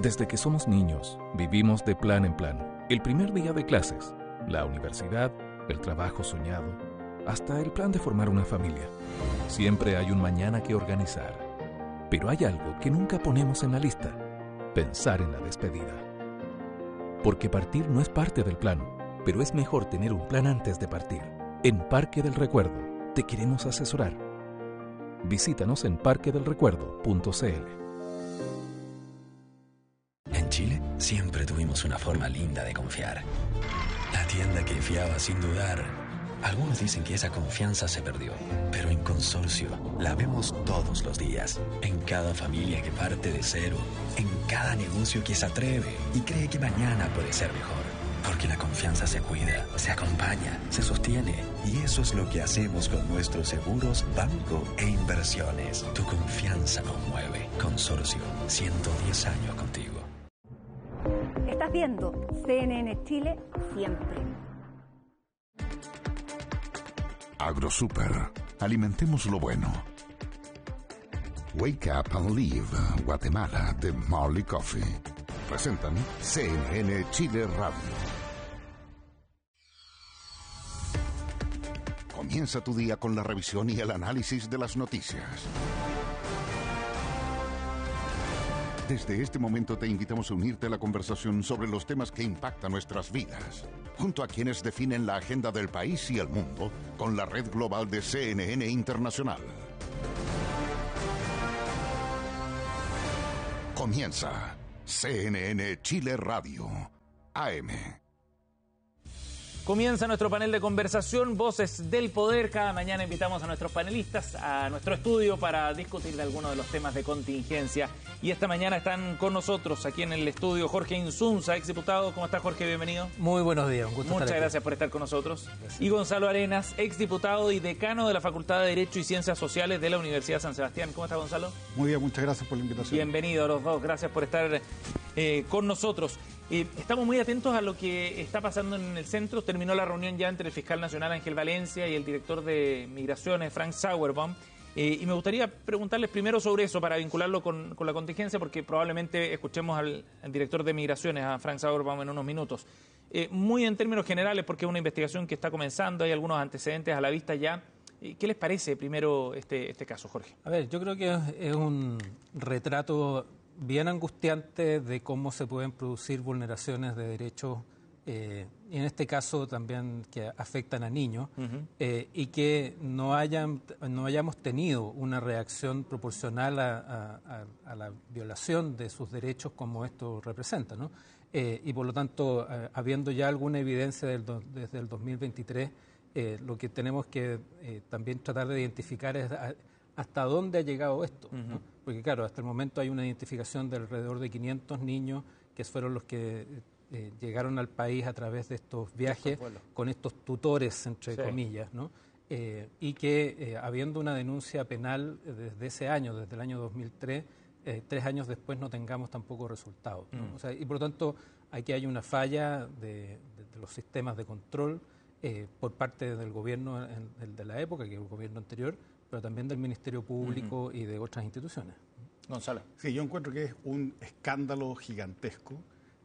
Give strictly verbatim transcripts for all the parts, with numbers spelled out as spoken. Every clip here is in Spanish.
Desde que somos niños, vivimos de plan en plan. El primer día de clases, la universidad, el trabajo soñado, hasta el plan de formar una familia. Siempre hay un mañana que organizar. Pero hay algo que nunca ponemos en la lista: pensar en la despedida. Porque partir no es parte del plan, pero es mejor tener un plan antes de partir. En Parque del Recuerdo te queremos asesorar. Visítanos en parque del recuerdo punto c l. En Chile siempre tuvimos una forma linda de confiar. La tienda que fiaba sin dudar. Algunos dicen que esa confianza se perdió, pero en Consorcio la vemos todos los días. En cada familia que parte de cero, en cada negocio que se atreve y cree que mañana puede ser mejor. Porque la confianza se cuida, se acompaña, se sostiene. Y eso es lo que hacemos con nuestros seguros, banco e inversiones. Tu confianza nos mueve. Consorcio, ciento diez años contigo. Estás viendo C N N Chile siempre. AgroSuper. Alimentemos lo bueno. Wake Up and Live, Guatemala, de Marley Coffee. Presentan C N N Chile Radio. Comienza tu día con la revisión y el análisis de las noticias. Desde este momento te invitamos a unirte a la conversación sobre los temas que impactan nuestras vidas, junto a quienes definen la agenda del país y el mundo, con la red global de C N N Internacional. Comienza C N N Chile Radio, A M. Comienza nuestro panel de conversación, Voces del Poder. Cada mañana invitamos a nuestros panelistas a nuestro estudio para discutir de algunos de los temas de contingencia. Y esta mañana están con nosotros aquí en el estudio Jorge Insunza, exdiputado. ¿Cómo está, Jorge? Bienvenido. Muy buenos días, un gusto. Muchas gracias por estar con nosotros. Gracias. Y Gonzalo Arenas, exdiputado y decano de la Facultad de Derecho y Ciencias Sociales de la Universidad de San Sebastián. ¿Cómo está, Gonzalo? Muy bien, muchas gracias por la invitación. Bienvenido a los dos, gracias por estar eh, con nosotros. Eh, estamos muy atentos a lo que está pasando en el centro. Terminó la reunión ya entre el fiscal nacional Ángel Valencia y el director de Migraciones, Frank Sauerbaum. Eh, y me gustaría preguntarles primero sobre eso para vincularlo con, con la contingencia, porque probablemente escuchemos al, al director de Migraciones, a Frank Sauerbaum, en unos minutos. Eh, muy en términos generales, porque es una investigación que está comenzando, hay algunos antecedentes a la vista ya. Eh, ¿Qué les parece primero este, este caso, Jorge? A ver, yo creo que es un retrato bien angustiante de cómo se pueden producir vulneraciones de derechos, eh, y en este caso también que afectan a niños, uh-huh. eh, y que no hayan no hayamos tenido una reacción proporcional a, a, a la violación de sus derechos como esto representa, ¿no? Eh, y por lo tanto, eh, habiendo ya alguna evidencia del do, desde el dos mil veintitrés, eh, lo que tenemos que eh, también tratar de identificar es a, hasta dónde ha llegado esto, uh-huh. ¿no? Porque claro, hasta el momento hay una identificación de alrededor de quinientos niños que fueron los que eh, llegaron al país a través de estos viajes con estos tutores, entre sí. comillas, ¿no? Eh, y que eh, habiendo una denuncia penal desde ese año, desde el año dos mil tres, eh, tres años después no tengamos tampoco resultados, ¿no? Mm. O sea, y por lo tanto aquí hay una falla de, de, de los sistemas de control eh, por parte del gobierno en, el de la época, que es el gobierno anterior, pero también del Ministerio Público uh-huh. y de otras instituciones. Gonzalo. Sí, yo encuentro que es un escándalo gigantesco.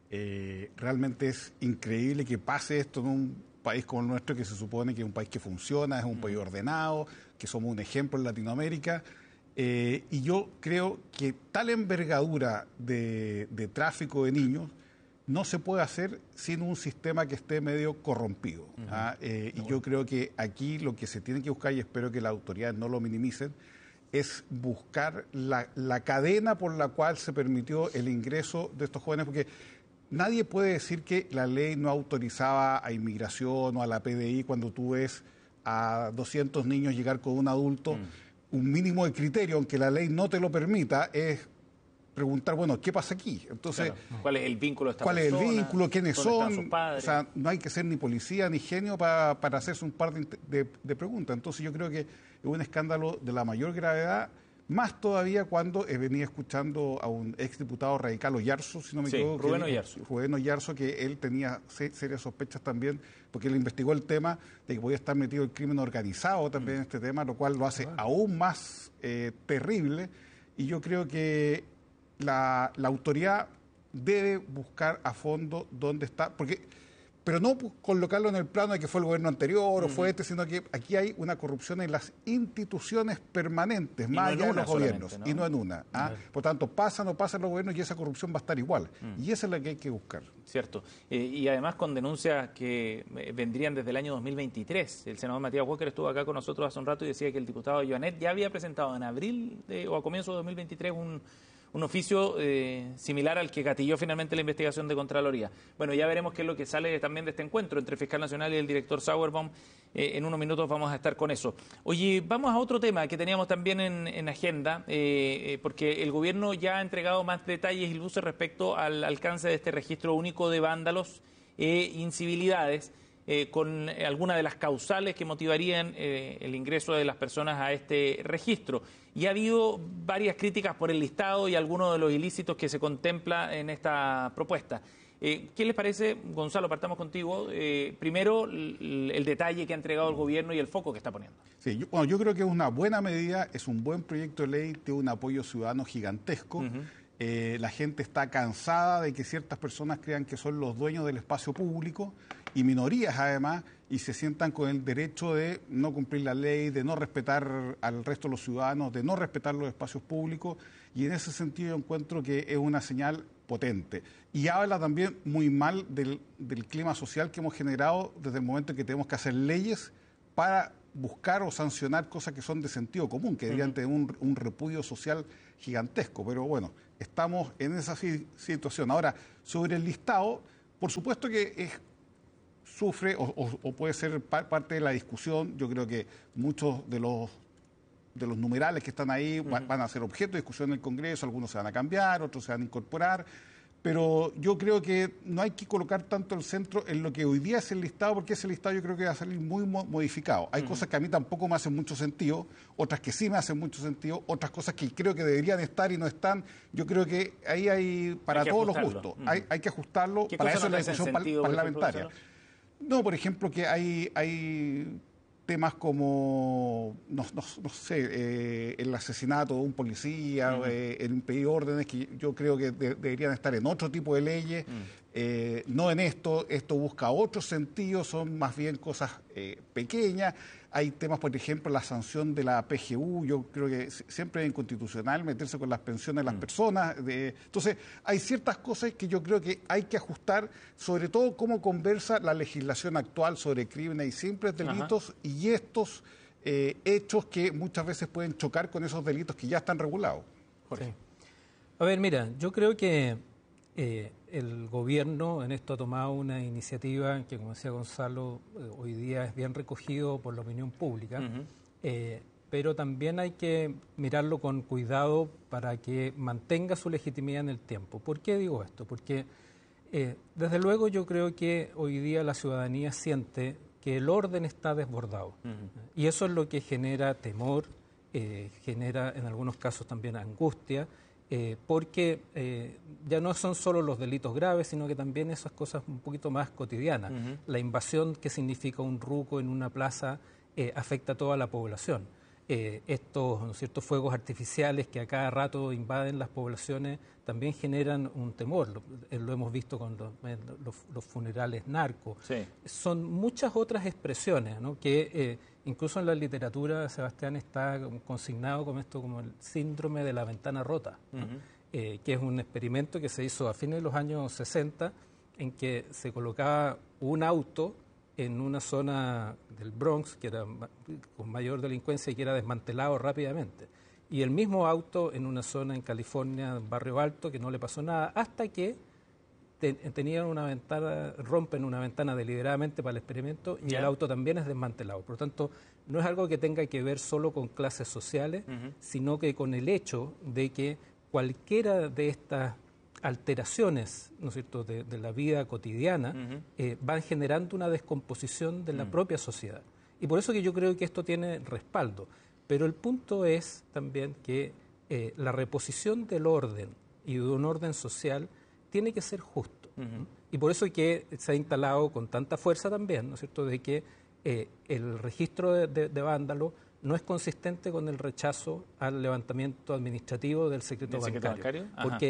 Eh, realmente es increíble que pase esto en un país como el nuestro, que se supone que es un país que funciona, es un uh-huh. país ordenado, que somos un ejemplo en Latinoamérica. Eh, y yo creo que tal envergadura de, de tráfico de niños no se puede hacer sin un sistema que esté medio corrompido. Uh-huh. ¿ah? eh, y yo creo que aquí lo que se tiene que buscar, y espero que las autoridades no lo minimicen, es buscar la, la cadena por la cual se permitió el ingreso de estos jóvenes, porque nadie puede decir que la ley no autorizaba a inmigración o a la P D I cuando tú ves a doscientos niños llegar con un adulto. Uh-huh. Un mínimo de criterio, aunque la ley no te lo permita, es preguntar, bueno, ¿qué pasa aquí? Entonces, claro. ¿Cuál es el vínculo de esta ¿Cuál persona? es el vínculo? ¿Quiénes son? Sus padres? O sea, no hay que ser ni policía ni genio para, para hacerse un par de, de, de preguntas. Entonces yo creo que es un escándalo de la mayor gravedad, más todavía cuando eh, venía escuchando a un exdiputado radical, Oyarzo, si no me sí, equivoco. Rubén Oyarzo. Rubén Oyarzo, que él tenía serias sospechas también, porque él investigó el tema de que podía estar metido el crimen organizado también mm. en este tema, lo cual lo hace ah. aún más eh, terrible. Y yo creo que La, la autoridad debe buscar a fondo dónde está, porque pero no colocarlo en el plano de que fue el gobierno anterior uh-huh. o fue este, sino que aquí hay una corrupción en las instituciones permanentes, y más no allá de los gobiernos, ¿no? Y no en una. ¿ah? Uh-huh. Por tanto, pasa o no pasa en los gobiernos y esa corrupción va a estar igual. Uh-huh. Y esa es la que hay que buscar. Cierto. Eh, y además con denuncias que vendrían desde el año dos mil veintitrés. El senador Matías Walker estuvo acá con nosotros hace un rato y decía que el diputado Joanet ya había presentado en abril de, o a comienzos de dos mil veintitrés un... un oficio eh, similar al que gatilló finalmente la investigación de Contraloría. Bueno, ya veremos qué es lo que sale también de este encuentro entre el fiscal nacional y el director Sauerbaum. Eh, en unos minutos vamos a estar con eso. Oye, vamos a otro tema que teníamos también en, en agenda, eh, eh, porque el gobierno ya ha entregado más detalles y luces respecto al alcance de este registro único de vándalos e incivilidades, eh, con algunas de las causales que motivarían eh, el ingreso de las personas a este registro. Y ha habido varias críticas por el listado y algunos de los ilícitos que se contempla en esta propuesta. Eh, ¿Qué les parece, Gonzalo? Partamos contigo. Eh, primero, el, el detalle que ha entregado el gobierno y el foco que está poniendo. Sí, yo, bueno, yo creo que es una buena medida, es un buen proyecto de ley, tiene un apoyo ciudadano gigantesco. Uh-huh. Eh, la gente está cansada de que ciertas personas crean que son los dueños del espacio público y minorías además, y se sientan con el derecho de no cumplir la ley, de no respetar al resto de los ciudadanos, de no respetar los espacios públicos, y en ese sentido yo encuentro que es una señal potente. Y habla también muy mal del, del clima social que hemos generado desde el momento en que tenemos que hacer leyes para buscar o sancionar cosas que son de sentido común, que deberían tener un, un repudio social gigantesco. Pero bueno, estamos en esa situación. Ahora, sobre el listado, por supuesto que es, sufre o, o, o puede ser pa parte de la discusión. Yo creo que muchos de los, de los numerales que están ahí uh-huh. van a ser objeto de discusión en el Congreso, algunos se van a cambiar, otros se van a incorporar. Pero yo creo que no hay que colocar tanto el centro en lo que hoy día es el listado, porque ese listado yo creo que va a salir muy mo modificado. Hay uh-huh. cosas que a mí tampoco me hacen mucho sentido, otras que sí me hacen mucho sentido, otras cosas que creo que deberían estar y no están. Yo creo que ahí hay para hay todos ajustarlo. los gustos. Uh-huh. hay, hay que ajustarlo, para eso es la discusión sentido, parlamentaria. No, por ejemplo, que hay... hay temas como, no, no, no sé, eh, el asesinato de un policía, uh-huh. eh, el impedir órdenes, que yo creo que de, deberían estar en otro tipo de leyes, uh-huh. eh, no en esto. Esto busca otro sentido, son más bien cosas eh, pequeñas. Hay temas, por ejemplo, la sanción de la P G U, yo creo que siempre es inconstitucional meterse con las pensiones de las mm. personas. De... Entonces, hay ciertas cosas que yo creo que hay que ajustar, sobre todo cómo conversa la legislación actual sobre crímenes y simples delitos Ajá. y estos eh, hechos que muchas veces pueden chocar con esos delitos que ya están regulados. Sí. A ver, mira, yo creo que eh, el gobierno en esto ha tomado una iniciativa que, como decía Gonzalo, eh, hoy día es bien recogido por la opinión pública, uh-huh. eh, pero también hay que mirarlo con cuidado para que mantenga su legitimidad en el tiempo. ¿Por qué digo esto? Porque eh, desde luego yo creo que hoy día la ciudadanía siente que el orden está desbordado uh-huh. y eso es lo que genera temor, eh, genera en algunos casos también angustia, Eh, porque eh, ya no son solo los delitos graves, sino que también esas cosas un poquito más cotidianas. Uh-huh. La invasión que significa un ruco en una plaza eh, afecta a toda la población. Eh, estos, ¿no es cierto?, fuegos artificiales que a cada rato invaden las poblaciones también generan un temor. Lo, eh, lo hemos visto con los, los, los funerales narcos. Sí. Son muchas otras expresiones, ¿no?, que eh, incluso en la literatura, Sebastián, está consignado como esto, como el síndrome de la ventana rota, ¿no? Uh-huh. eh, que es un experimento que se hizo a fines de los años sesenta, en que se colocaba un auto en una zona del Bronx, que era con mayor delincuencia y que era desmantelado rápidamente. Y el mismo auto en una zona en California, en Barrio Alto, que no le pasó nada, hasta que te, tenían una ventana, rompen una ventana deliberadamente para el experimento y yeah. el auto también es desmantelado. Por lo tanto, no es algo que tenga que ver solo con clases sociales, uh-huh. sino que con el hecho de que cualquiera de estas alteraciones, ¿no es cierto?, de, de la vida cotidiana, uh-huh. eh, van generando una descomposición de la uh-huh. propia sociedad. Y por eso que yo creo que esto tiene respaldo. Pero el punto es también que eh, la reposición del orden y de un orden social tiene que ser justo. Uh-huh. Y por eso que se ha instalado con tanta fuerza también, ¿no es cierto?, de que eh, el registro de, de, de vándalos no es consistente con el rechazo al levantamiento administrativo del secreto bancario. secreto bancario? Porque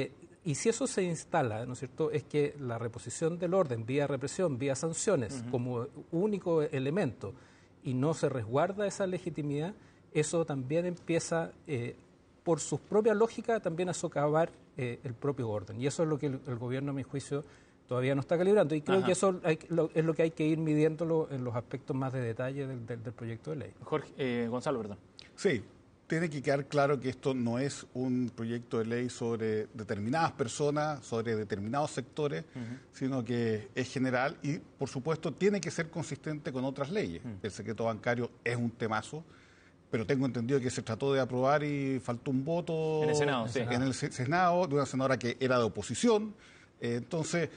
y si eso se instala, ¿no es cierto?, es que la reposición del orden vía represión, vía sanciones, uh-huh. como único elemento, y no se resguarda esa legitimidad, eso también empieza, eh, por su propia lógica, también a socavar eh, el propio orden. Y eso es lo que el, el gobierno, a mi juicio, todavía no está calibrando. Y creo Ajá. que eso hay, lo, es lo que hay que ir midiéndolo en los aspectos más de detalle del, del, del proyecto de ley. Jorge, eh, Gonzalo, perdón. Sí, tiene que quedar claro que esto no es un proyecto de ley sobre determinadas personas, sobre determinados sectores, uh-huh. sino que es general y, por supuesto, tiene que ser consistente con otras leyes. Uh-huh. El secreto bancario es un temazo, pero tengo entendido que se trató de aprobar y faltó un voto en el Senado, sí. en el Senado de una senadora que era de oposición. Eh, entonces,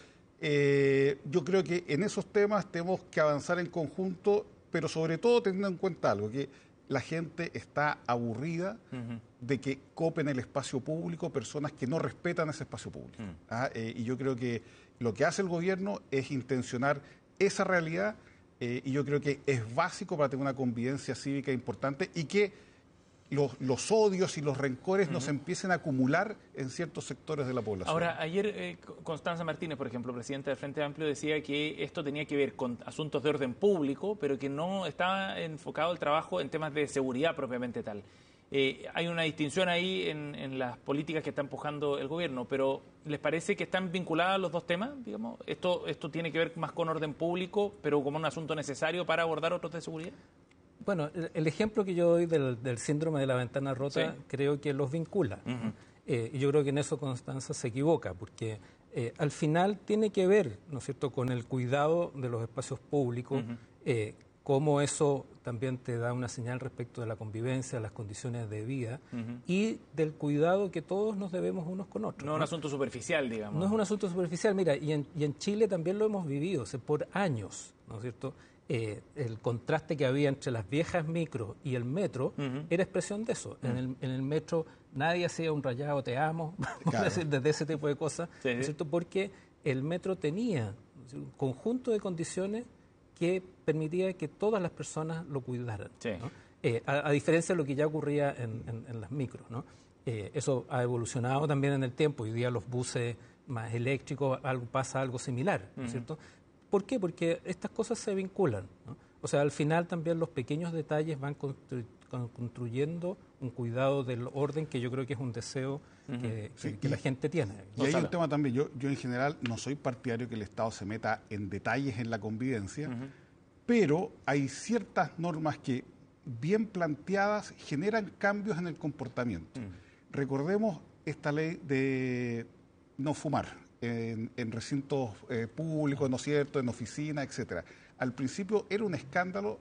eh, yo creo que en esos temas tenemos que avanzar en conjunto, pero sobre todo teniendo en cuenta algo, que la gente está aburrida uh-huh. de que copen el espacio público personas que no respetan ese espacio público. Uh-huh. ¿Ah? Eh, y yo creo que lo que hace el gobierno es intencionar esa realidad. Eh, y yo creo que es básico para tener una convivencia cívica importante y que los, los odios y los rencores uh-huh. no se empiecen a acumular en ciertos sectores de la población. Ahora, ayer eh, Constanza Martínez, por ejemplo, presidenta del Frente Amplio, decía que esto tenía que ver con asuntos de orden público, pero que no estaba enfocado el trabajo en temas de seguridad propiamente tal. Eh, hay una distinción ahí en, en las políticas que está empujando el gobierno, pero ¿les parece que están vinculados los dos temas? Digamos, esto, esto tiene que ver más con orden público, pero como un asunto necesario para abordar otros de seguridad. Bueno, el, el ejemplo que yo doy del, del síndrome de la ventana rota, sí. creo que los vincula. Uh-huh. eh, y yo creo que en eso Constanza se equivoca, porque eh, al final tiene que ver, ¿no es cierto?, con el cuidado de los espacios públicos, uh-huh. eh, cómo eso también te da una señal respecto de la convivencia, las condiciones de vida uh-huh. y del cuidado que todos nos debemos unos con otros. No es un asunto superficial, digamos. No es un asunto superficial. Mira, y en, y en Chile también lo hemos vivido, o sea, por años, ¿no es cierto? Eh, el contraste que había entre las viejas micros y el metro uh-huh. era expresión de eso. Uh-huh. En, el, en el metro nadie hacía un rayado te amo, claro. decir, desde ese tipo de cosas, sí, ¿no es cierto? Porque el metro tenía un conjunto de condiciones que permitía que todas las personas lo cuidaran, sí. ¿no? eh, a, a diferencia de lo que ya ocurría en, en, en las micros, ¿no? Eh, eso ha evolucionado también en el tiempo. Hoy día los buses más eléctricos algo, pasa algo similar, ¿no es uh-huh. cierto? ¿Por qué? Porque estas cosas se vinculan, ¿no? O sea, al final también los pequeños detalles van constru- construyendo un cuidado del orden que yo creo que es un deseo uh-huh. que, sí, que, que y, la gente tiene. Y hay un tema también, yo, yo en general no soy partidario que el Estado se meta en detalles en la convivencia, uh-huh. pero hay ciertas normas que, bien planteadas, generan cambios en el comportamiento. Uh-huh. Recordemos esta ley de no fumar en, en recintos eh, públicos, uh-huh. ¿no es cierto?, en oficinas, etcétera. Al principio era un escándalo.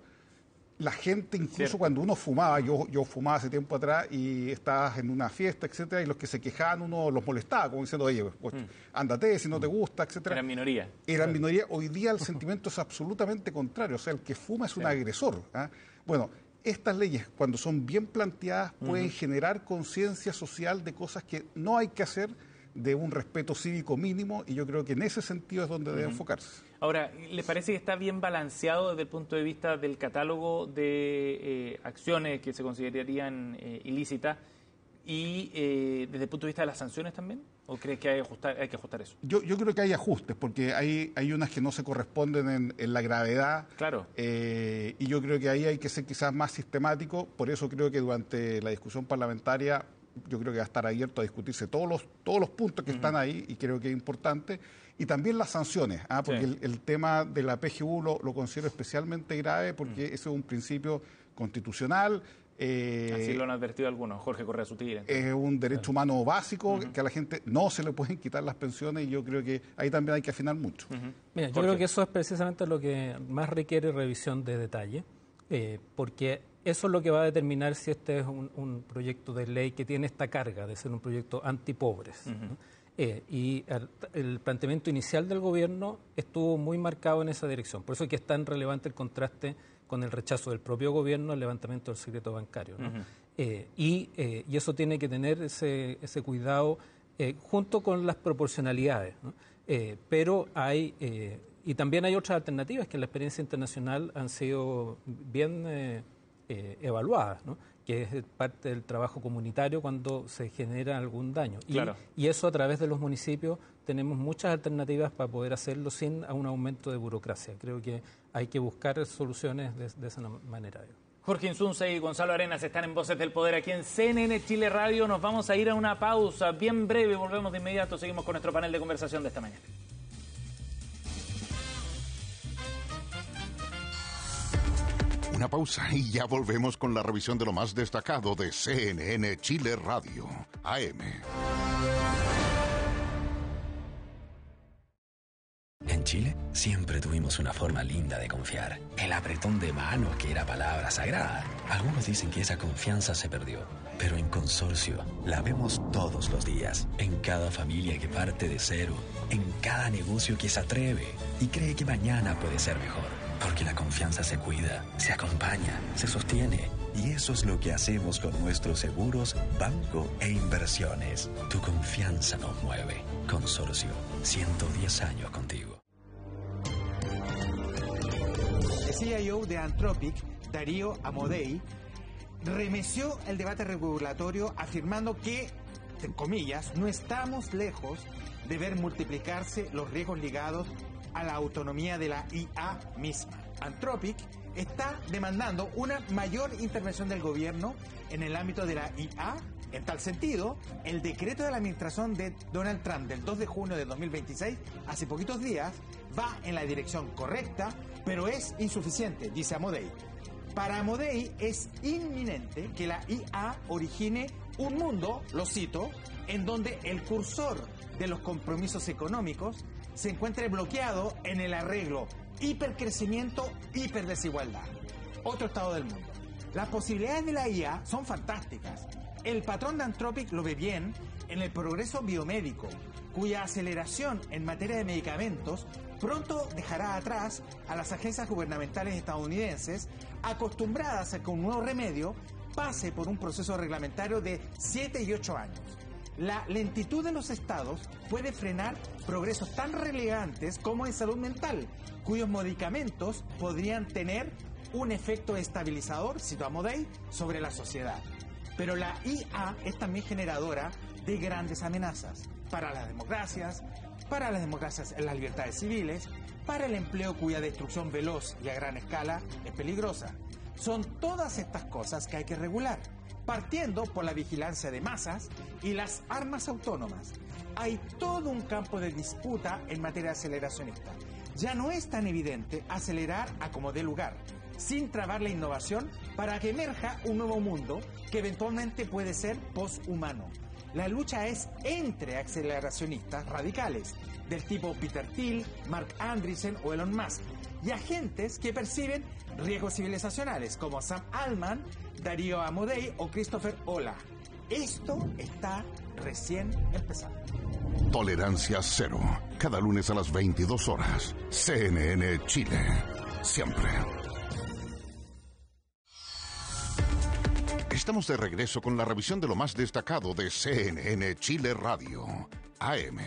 La gente, incluso Cierto. cuando uno fumaba, yo, yo fumaba hace tiempo atrás y estabas en una fiesta, etcétera, y los que se quejaban uno los molestaba, como diciendo, oye, pues, mm. ándate si no te gusta, etcétera. Eran minoría. Eran minoría. Hoy día el sentimiento es absolutamente contrario, o sea, el que fuma es un sí. agresor. ¿eh? Bueno, estas leyes, cuando son bien planteadas, pueden uh-huh. generar conciencia social de cosas que no hay que hacer, de un respeto cívico mínimo, y yo creo que en ese sentido es donde uh-huh. debe enfocarse. Ahora, ¿le parece que está bien balanceado desde el punto de vista del catálogo de eh, acciones que se considerarían eh, ilícitas y eh, desde el punto de vista de las sanciones también? ¿O crees que hay, ajustar, hay que ajustar eso? Yo, yo creo que hay ajustes, porque hay, hay unas que no se corresponden en, en la gravedad. Claro. Eh, y yo creo que ahí hay que ser quizás más sistemático. Por eso creo que durante la discusión parlamentaria yo creo que va a estar abierto a discutirse todos los, todos los puntos que uh-huh. están ahí, y creo que es importante. Y también las sanciones, ¿ah? porque sí. el, el tema de la P G U lo, lo considero especialmente grave, porque uh-huh. ese es un principio constitucional. Eh, Así lo han advertido algunos, Jorge Correa Sutil. Es un derecho sí. humano básico, uh-huh. que a la gente no se le pueden quitar las pensiones, y yo creo que ahí también hay que afinar mucho. Uh-huh. Mira, yo creo que eso es precisamente lo que más requiere revisión de detalle, eh, porque eso es lo que va a determinar si este es un, un proyecto de ley que tiene esta carga de ser un proyecto antipobres. Uh-huh. ¿no? eh, y el, el planteamiento inicial del gobierno estuvo muy marcado en esa dirección. Por eso es que es tan relevante el contraste con el rechazo del propio gobierno al levantamiento del secreto bancario, ¿no? Uh-huh. eh, y, eh, y eso tiene que tener ese, ese cuidado eh, junto con las proporcionalidades, ¿no? eh, pero hay... Eh, y también hay otras alternativas que en la experiencia internacional han sido bien... Eh, Eh, evaluadas, ¿no? que es parte del trabajo comunitario cuando se genera algún daño. Claro. Y, y eso a través de los municipios tenemos muchas alternativas para poder hacerlo sin un aumento de burocracia. Creo que hay que buscar soluciones de, de esa manera. Jorge Insunza y Gonzalo Arenas están en Voces del Poder aquí en C N N Chile Radio. Nos vamos a ir a una pausa bien breve, volvemos de inmediato, seguimos con nuestro panel de conversación de esta mañana. Una pausa y ya volvemos con la revisión de lo más destacado de C N N Chile Radio, A M. En Chile siempre tuvimos una forma linda de confiar. El apretón de manos que era palabra sagrada. Algunos dicen que esa confianza se perdió. Pero en Consorcio la vemos todos los días. En cada familia que parte de cero. En cada negocio que se atreve y cree que mañana puede ser mejor. Porque la confianza se cuida, se acompaña, se sostiene. Y eso es lo que hacemos con nuestros seguros, banco e inversiones. Tu confianza nos mueve. Consorcio, ciento diez años contigo. El C I O de Anthropic, Darío Amodei, remeció el debate regulatorio afirmando que, en comillas, no estamos lejos de ver multiplicarse los riesgos ligados a la autonomía de la I A misma. Anthropic está demandando una mayor intervención del gobierno en el ámbito de la I A. En tal sentido, el decreto de la administración de Donald Trump del dos de junio de dos mil veintiséis, hace poquitos días, va en la dirección correcta, pero es insuficiente, dice Amodei. Para Amodei es inminente que la I A origine un mundo, lo cito, en donde el cursor de los compromisos económicos se encuentre bloqueado en el arreglo hipercrecimiento, hiperdesigualdad. Otro estado del mundo. Las posibilidades de la I A son fantásticas. El patrón de Anthropic lo ve bien en el progreso biomédico, cuya aceleración en materia de medicamentos pronto dejará atrás a las agencias gubernamentales estadounidenses acostumbradas a que un nuevo remedio pase por un proceso reglamentario de siete y ocho años. La lentitud de los estados puede frenar progresos tan relevantes como en salud mental, cuyos medicamentos podrían tener un efecto estabilizador, cito a Amodei, sobre la sociedad. Pero la I A es también generadora de grandes amenazas para las democracias, para las democracias en las libertades civiles, para el empleo cuya destrucción veloz y a gran escala es peligrosa. Son todas estas cosas que hay que regular, partiendo por la vigilancia de masas y las armas autónomas. Hay todo un campo de disputa en materia aceleracionista. Ya no es tan evidente acelerar a como dé lugar, sin trabar la innovación para que emerja un nuevo mundo que eventualmente puede ser poshumano. La lucha es entre aceleracionistas radicales, del tipo Peter Thiel, Mark Andreessen o Elon Musk, y agentes que perciben riesgos civilizacionales como Sam Altman, Darío Amodei o Christopher Olah. Esto está recién empezando. Tolerancia cero. Cada lunes a las veintidós horas. C N N Chile. Siempre. Estamos de regreso con la revisión de lo más destacado de C N N Chile Radio, A M.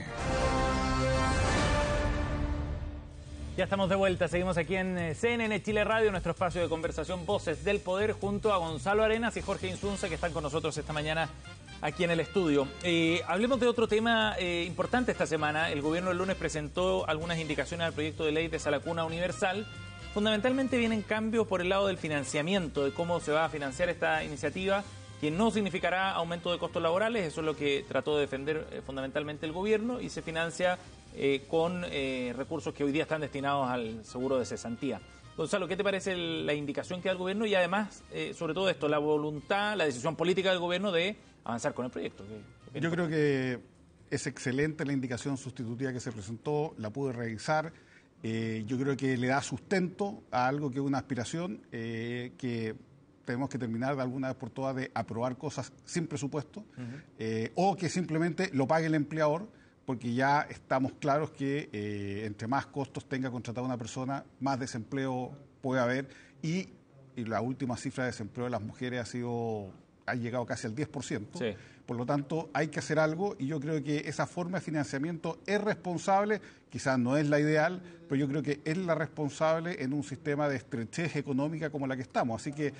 Ya estamos de vuelta, seguimos aquí en C N N Chile Radio, nuestro espacio de conversación Voces del Poder, junto a Gonzalo Arenas y Jorge Insunza, que están con nosotros esta mañana aquí en el estudio. Eh, hablemos de otro tema eh, importante esta semana. El gobierno el lunes presentó algunas indicaciones al proyecto de ley de Salacuna Universal. Fundamentalmente vienen cambios por el lado del financiamiento, de cómo se va a financiar esta iniciativa, que no significará aumento de costos laborales. Eso es lo que trató de defender eh, fundamentalmente el gobierno, y se financia eh, con eh, recursos que hoy día están destinados al seguro de cesantía. Gonzalo, ¿qué te parece el, la indicación que da el gobierno y además, eh, sobre todo esto, la voluntad, la decisión política del gobierno de avanzar con el proyecto? ¿Qué, qué Yo creo que es excelente la indicación sustitutiva que se presentó, la pude revisar. Eh, yo creo que le da sustento a algo que es una aspiración, eh, que tenemos que terminar de alguna vez por todas de aprobar cosas sin presupuesto, uh-huh. eh, o que simplemente lo pague el empleador, porque ya estamos claros que eh, entre más costos tenga contratada una persona, más desempleo puede haber, y, y la última cifra de desempleo de las mujeres ha sido ha llegado casi al diez por ciento. Sí. Por lo tanto, hay que hacer algo, y yo creo que esa forma de financiamiento es responsable, quizás no es la ideal, pero yo creo que es la responsable en un sistema de estrechez económica como la que estamos. Así que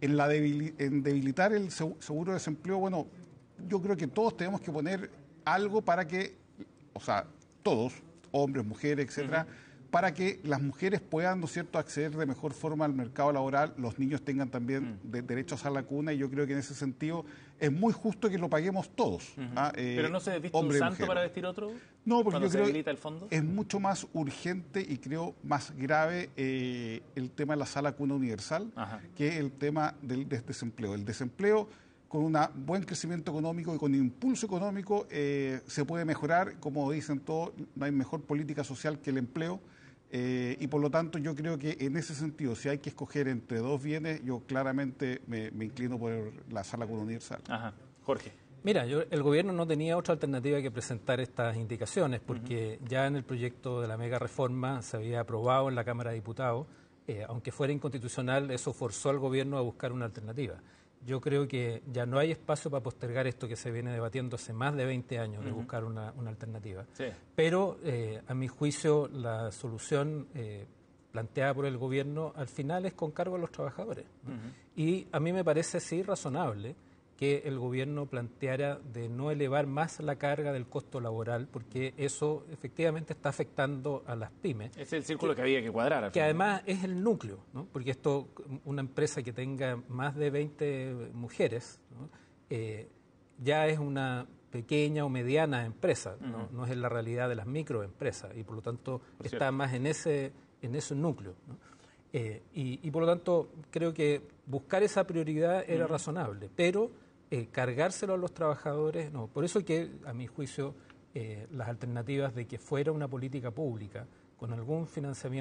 En, la debili en debilitar el seguro de desempleo, bueno, yo creo que todos tenemos que poner algo para que, o sea, todos, hombres, mujeres, etcétera, uh-huh. para que las mujeres puedan, ¿no es cierto?, acceder de mejor forma al mercado laboral, los niños tengan también uh-huh. de, derechos a la cuna, y yo creo que en ese sentido es muy justo que lo paguemos todos. Uh-huh. ¿ah? eh, ¿Pero no se viste un santo para vestir otro? No, porque yo se creo debilita el fondo? Es mucho más urgente y creo más grave eh, el tema de la sala cuna universal Ajá. que el tema del, del desempleo. El desempleo, con un buen crecimiento económico y con impulso económico, eh, se puede mejorar. Como dicen todos, no hay mejor política social que el empleo. Eh, y por lo tanto yo creo que en ese sentido, si hay que escoger entre dos bienes, yo claramente me, me inclino por la sala cuna universal. Ajá. Jorge. Mira, yo, el gobierno no tenía otra alternativa que presentar estas indicaciones, porque uh-huh. ya en el proyecto de la mega reforma se había aprobado en la Cámara de Diputados, eh, aunque fuera inconstitucional, eso forzó al gobierno a buscar una alternativa. Yo creo que ya no hay espacio para postergar esto que se viene debatiendo hace más de veinte años, uh-huh. de buscar una, una alternativa. Sí. Pero, eh, a mi juicio, la solución eh, planteada por el gobierno al final es con cargo a los trabajadores, ¿no? Uh-huh. Y a mí me parece, sí, razonable que el gobierno planteara de no elevar más la carga del costo laboral, porque eso efectivamente está afectando a las pymes. Es el círculo que, que había que cuadrar. Al que final. Además es el núcleo, ¿no? Porque esto, una empresa que tenga más de veinte mujeres, ¿no? eh, ya es una pequeña o mediana empresa, ¿no? Uh-huh. No es en la realidad de las microempresas, y por lo tanto por está cierto. más en ese, en ese núcleo, ¿no? Eh, y, y por lo tanto creo que buscar esa prioridad era uh-huh. razonable, pero eh, cargárselo a los trabajadores, no. Por eso que, a mi juicio, eh, las alternativas de que fuera una política pública con algún financiamiento